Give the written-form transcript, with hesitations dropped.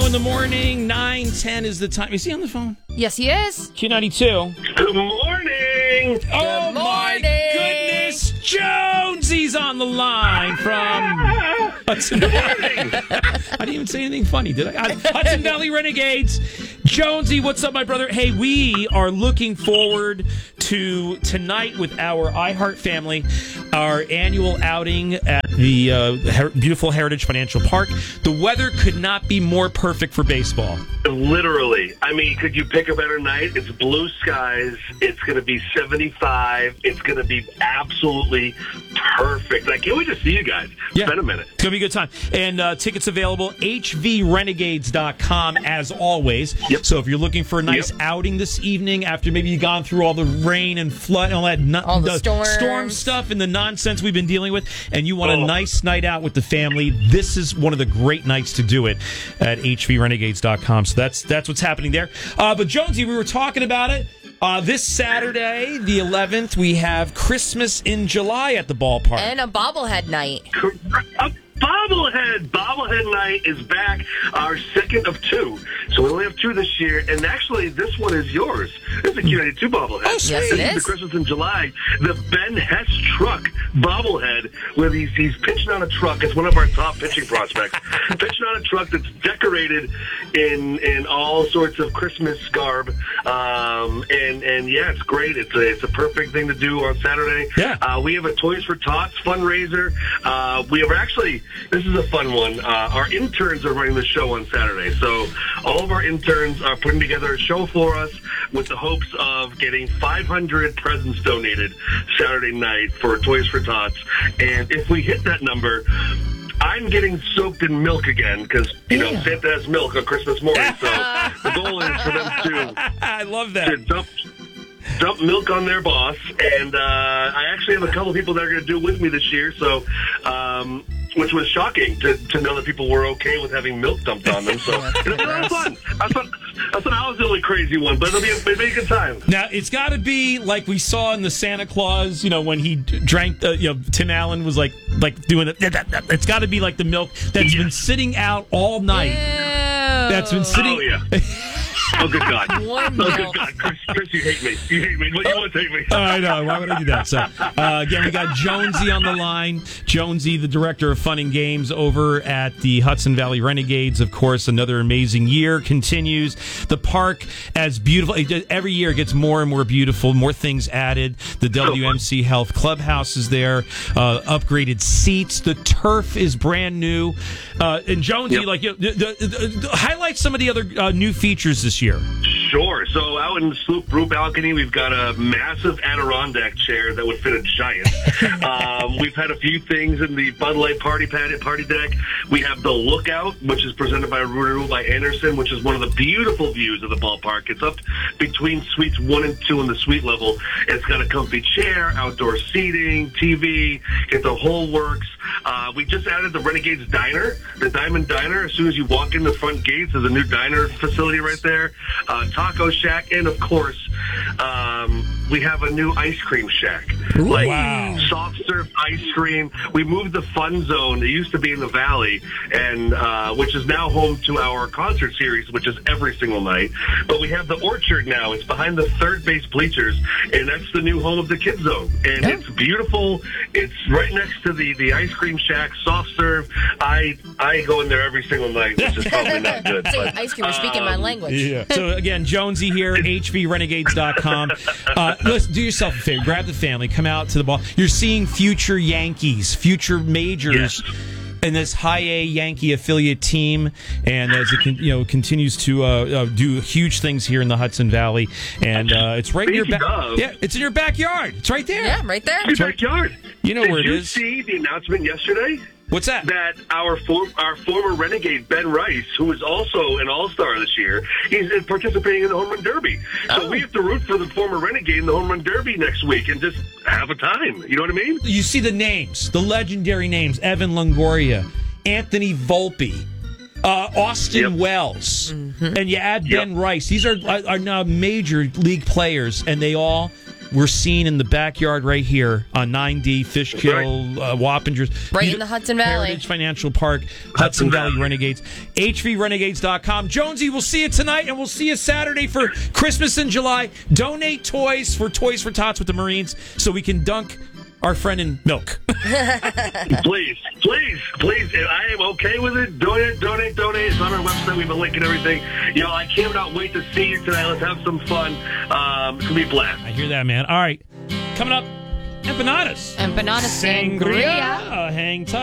in the morning. 9:10 is the time. Is he on the phone? Yes, he is. Q92. Good morning. Oh, my goodness. Jonesy's on the line from Hudson Valley. I didn't even say anything funny, did I? Hudson Valley Renegades. Jonesy, what's up, my brother? Hey, we are looking forward to tonight with our iHeart family, our annual outing at the beautiful Heritage Financial Park. The weather could not be more perfect for baseball. Literally. I mean, could you pick a better night? It's blue skies. It's going to be 75. It's going to be absolutely perfect. I can't wait to see you guys. Yeah. It's been a minute. It's going to be a good time. And tickets available, hvrenegades.com, as always. Yep. So if you're looking for a nice outing this evening after maybe you've gone through all the rain and flood and all that all the storm stuff and the nonsense we've been dealing with, and you want a nice night out with the family, this is one of the great nights to do it at hvrenegades.com. So that's what's happening there. But Jonesy, we were talking about it. This Saturday, the 11th, we have Christmas in July at the ballpark. And a bobblehead night. Bobblehead night is back, our second of two. So we only have two this year, and actually this one is yours. It's a Q92 bobblehead. Oh, sweet. Yes, it This is. the Christmas in July, the Ben Hess truck bobblehead, where he's pitching on a truck. It's one of our top pitching prospects. Pitching on a truck that's decorated in all sorts of Christmas garb. And yeah, it's great. It's a perfect thing to do on Saturday. Yeah. We have a Toys for Tots fundraiser. We have actually, this is a fun one. Our interns are running the show on Saturday. So all of our interns are putting together a show for us with the hopes of getting 500 presents donated Saturday night for Toys for Tots. And if we hit that number, I'm getting soaked in milk again because, Santa has milk on Christmas morning. So the goal is for them to I love that. dump milk on their boss. And I actually have a couple people that are going to do it with me this year. So, which was shocking to know that people were okay with having milk dumped on them. So it was fun. I thought I was the only crazy one, but it'll be a good time. Now, it's got to be like we saw in the Santa Claus, when he drank, Tim Allen was like doing it. It's got to be like the milk that's been sitting out all night. Ew. That's been sitting. Oh, yeah. Oh, good God. Warm Oh, good milk. God. Chris, you hate me. You hate me. You want to take me. I know. Why would I do that? So, again, we got Jonesy on the line. Jonesy, the director of Fun and Games over at the Hudson Valley Renegades. Of course, another amazing year continues. The park, as beautiful. Every year it gets more and more beautiful, more things added. The WMC Health Clubhouse is there. Upgraded seats. The turf is brand new. And Jonesy, highlight some of the other new features this year. Sure. So out in the Sloop Brew balcony, we've got a massive Adirondack chair that would fit a giant. We've had a few things in the Bud Light party deck. We have the Lookout, which is presented by Rule by Anderson, which is one of the beautiful views of the ballpark. It's up between suites 1 and 2 in the suite level. It's got a comfy chair, outdoor seating, TV, get the whole works. We just added the Renegades Diner, the Diamond Diner. As soon as you walk in the front gates, there's a new diner facility right there. Taco Shack, and of course, we have a new ice cream shack. Wow. Soft serve ice cream. We moved the fun zone. It used to be in the valley, and which is now home to our concert series, which is every single night. But we have the Orchard now. It's behind the third base bleachers, and that's the new home of the Kids Zone. And it's beautiful. It's right next to the ice cream shack, soft serve. I go in there every single night, which is probably not good. Say But, ice cream, you're speaking my language. Yeah. So, again, Jonesy here, hvrenegades.com. Listen, do yourself a favor. Grab the family. Come out to the ball. You're seeing future Yankees, future majors. Yes. In this high A Yankee affiliate team, and as it continues to do huge things here in the Hudson Valley, and it's right in your back. Yeah, it's in your backyard. It's right there. Yeah, right there. Your backyard. You know where it is. Did you see the announcement yesterday? What's that? That our former Renegade, Ben Rice, who is also an All-Star this year, he's participating in the Home Run Derby. So we have to root for the former Renegade in the Home Run Derby next week and just have a time. You know what I mean? You see the names, the legendary names: Evan Longoria, Anthony Volpe, Austin Wells, and you add Ben Rice. These are now major league players, and they all we're seeing in the backyard right here on 9D, Fishkill, Wappingers. Right in the Hudson Valley. Heritage Financial Park, Hudson Valley Renegades. HVRenegades.com. Jonesy, we'll see you tonight, and we'll see you Saturday for Christmas in July. Donate toys for Toys for Tots with the Marines so we can dunk our friend in milk. Please. I am okay with it. Donate. It's on our website. We have a link and everything. I cannot wait to see you tonight. Let's have some fun. It's going to be a blast. I hear that, man. All right. Coming up, empanadas. Empanada sangria. Hang tight.